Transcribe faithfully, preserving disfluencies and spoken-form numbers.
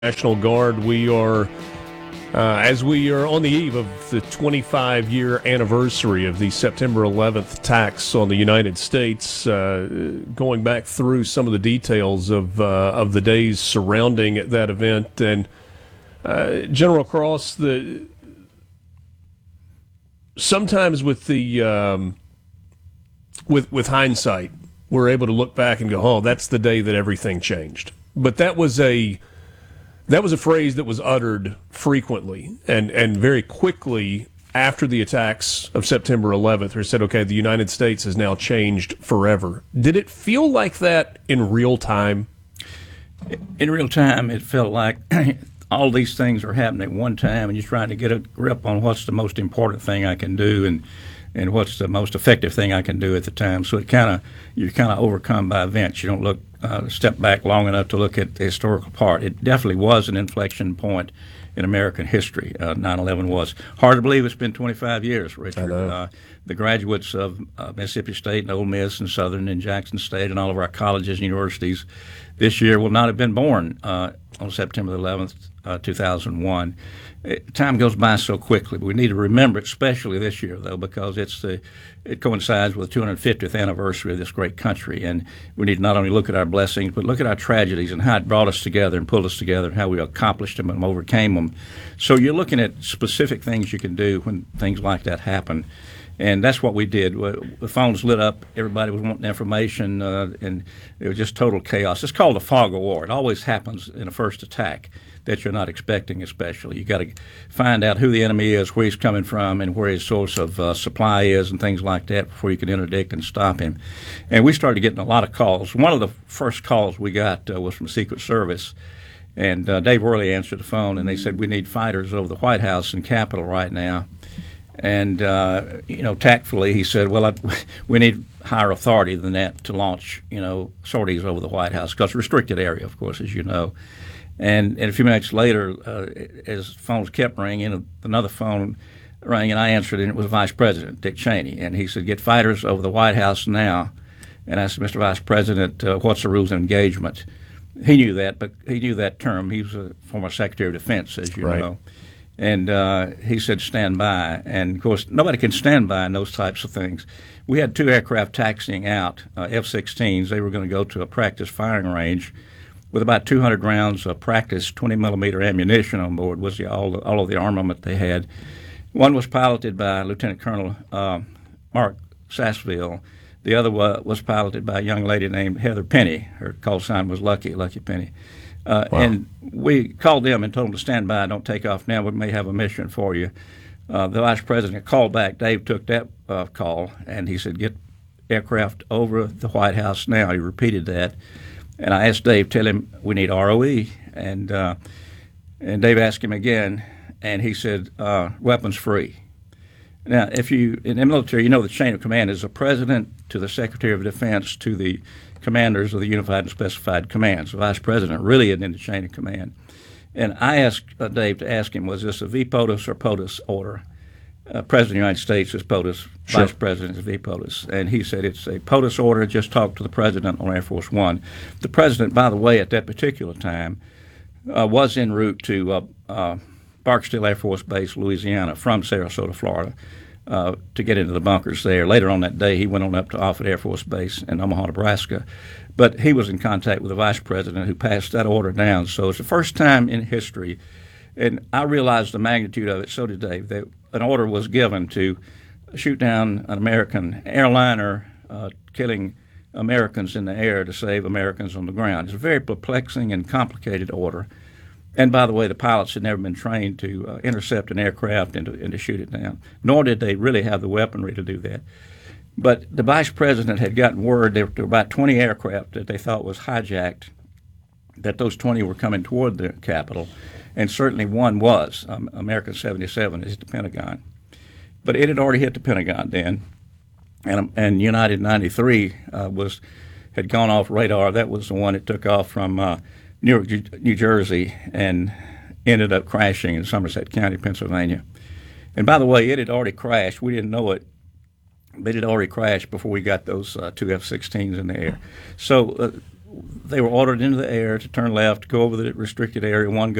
National Guard. We are, uh, as we are on the eve of the twenty-five year anniversary of the September eleventh attacks on the United States, uh, going back through some of the details of uh, of the days surrounding that event. And uh, General Cross, the sometimes with the um, with with hindsight, we're able to look back and go, "Oh, that's the day that everything changed." But that was a That was a phrase that was uttered frequently and, and very quickly after the attacks of September eleventh, where it said, okay, the United States has now changed forever. Did it feel like that in real time? In real time, it felt like all these things are happening at one time, and you're trying to get a grip on what's the most important thing I can do and and what's the most effective thing I can do at the time. So it kind of you're kind of overcome by events. You don't look uh, step back long enough to look at the historical part. It definitely was an inflection point in American history. Uh, nine eleven was. Hard to believe it's been twenty-five years, Richard. Uh, the graduates of uh, Mississippi State and Ole Miss and Southern and Jackson State and all of our colleges and universities this year will not have been born uh, on September eleventh, uh, two thousand one. It, time goes by so quickly. We need to remember it, especially this year, though, because it's the it coincides with the two hundred fiftieth anniversary of this great country, and we need to not only look at our blessings, but look at our tragedies and how it brought us together and pulled us together, and how we accomplished them and overcame them. So you're looking at specific things you can do when things like that happen. And that's what we did. The phones lit up. Everybody was wanting information, uh, and it was just total chaos. It's called a fog of war. It always happens in a first attack that you're not expecting, especially. You got to find out who the enemy is, where he's coming from, and where his source of uh, supply is, and things like that before you can interdict and stop him. And we started getting a lot of calls. One of the first calls we got uh, was from Secret Service. And uh, Dave Worley answered the phone, and they said, we need fighters over the White House and Capitol right now. And, uh, you know, tactfully he said, well, I, we need higher authority than that to launch, you know, sorties over the White House, because restricted area, of course, as you know. And, and a few minutes later, uh, as phones kept ringing, another phone rang, and I answered, and it was Vice President Dick Cheney. And he said, get fighters over the White House now. And I said, Mister Vice President, uh, what's the rules of engagement? He knew that, but he knew that term. He was a former Secretary of Defense, as you right. know. And uh, he said, stand by. And, of course, nobody can stand by in those types of things. We had two aircraft taxiing out, uh, F sixteens. They were going to go to a practice firing range with about two hundred rounds of practice twenty millimeter ammunition on board, was the, all, all of the armament they had. One was piloted by Lieutenant Colonel uh, Mark Sassville. The other was, was piloted by a young lady named Heather Penny. Her call sign was Lucky, Lucky Penny. Uh, wow. And we called them and told them to stand by, don't take off now. We may have a mission for you. Uh, the Vice President called back. Dave took that uh, call, and he said, get aircraft over the White House now. He repeated that. And I asked Dave, tell him we need R O E. And, uh, and Dave asked him again, and he said, uh, weapons free. Now, if you, in the military, you know the chain of command is the President to the Secretary of Defense to the commanders of the Unified and Specified Commands. The Vice President really isn't in the chain of command. And I asked uh, Dave to ask him, was this a V POTUS or POTUS order? Uh, President of the United States is POTUS, sure. Vice President is V POTUS. And he said it's a POTUS order, just talk to the President on Air Force One. The President, by the way, at that particular time, uh, was en route to uh, uh, Barksdale Air Force Base, Louisiana, from Sarasota, Florida. Uh, to get into the bunkers there. Later on that day, he went on up to Offutt Air Force Base in Omaha, Nebraska. But he was in contact with the Vice President who passed that order down. So it's the first time in history, and I realized the magnitude of it, so did Dave, that an order was given to shoot down an American airliner, uh, killing Americans in the air to save Americans on the ground. It's a very perplexing and complicated order. And by the way, the pilots had never been trained to uh, intercept an aircraft and to, and to shoot it down, nor did they really have the weaponry to do that. But the Vice President had gotten word there were about twenty aircraft that they thought was hijacked, that those twenty were coming toward the Capitol, and certainly one was. Um, American seventy-seven is the Pentagon. But it had already hit the Pentagon then, and, and United ninety-three uh, was had gone off radar. That was the one that took off from uh, New York, New Jersey, and ended up crashing in Somerset County, Pennsylvania. And by the way, it had already crashed. We didn't know it, but it had already crashed before we got those uh, two F sixteens in the air. So uh, they were ordered into the air to turn left, go over the restricted area, one